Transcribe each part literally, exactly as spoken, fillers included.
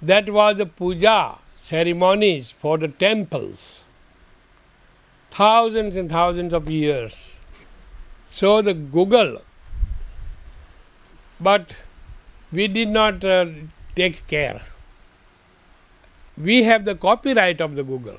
That was the puja ceremonies for the temples. Thousands and thousands of years. So the Google, but we did not uh, take care. We have the copyright of the Google.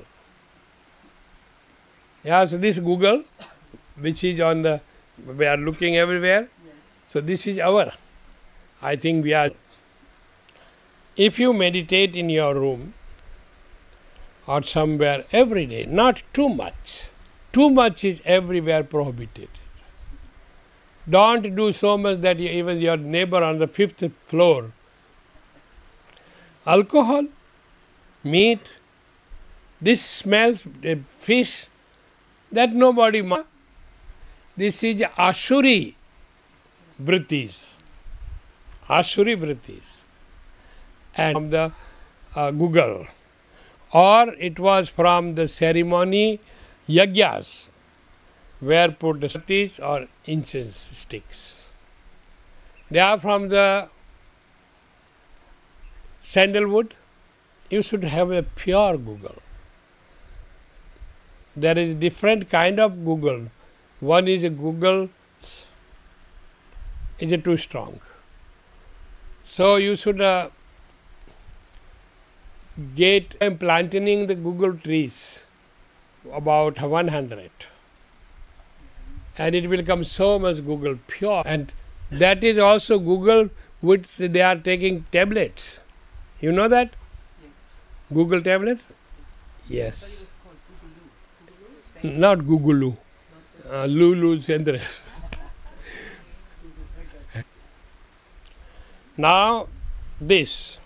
Yeah, so this Google, which is on the, we are looking everywhere. Yes. So this is our, I think we are. If you meditate in your room or somewhere every day, not too much. Too much is everywhere prohibited. Don't do so much that you, even your neighbor on the fifth floor. Alcohol, meat, this smells, uh, fish, that nobody ma- This is Ashuri Vrittis. Ashuri Vrittis. And from the uh, Google. Or it was from the ceremony Yagyas, where put the satis or incense sticks. They are from the sandalwood. You should have a pure Google. There is different kind of Google. One is a Google, is it too strong? So you should uh, get I'm planting the Google trees, about one hundred. And it will come so much Google pure. And that is also Google which they are taking tablets. You know that? Yes. Google tablets? Yes. But it was called Googaloo. Googaloo? Not Googaloo. Uh, Lulu Chandras. Now this.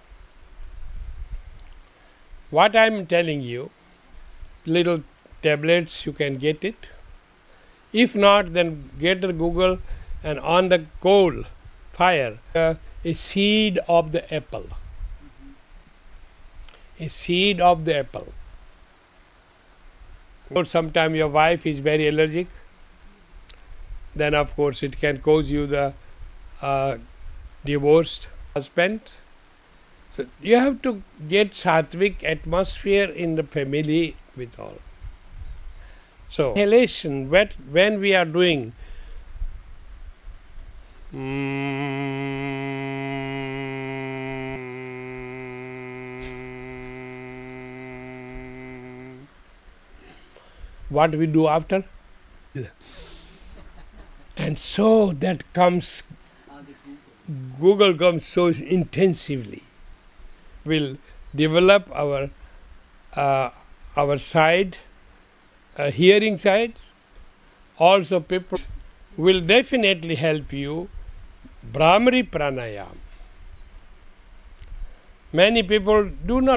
What I am telling you, little tablets you can get it. If not, then get the Google and on the coal fire uh, a seed of the apple. A seed of the apple. Or sometime your wife is very allergic, then of course it can cause you the uh, divorced husband. So you have to get sattvic atmosphere in the family with all. So inhalation, when we are doing what we do after? And so that comes, Google comes so intensively. Will develop our uh, our side, uh, hearing sides. Also people will definitely help you. Brahmari pranayam. Many people do not